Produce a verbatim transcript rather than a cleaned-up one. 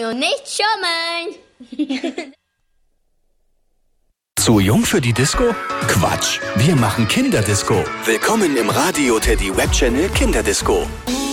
und nicht schummeln. Zu jung für die Disco? Quatsch, wir machen Kinderdisco. Willkommen im Radio Teddy Web Channel Kinderdisco.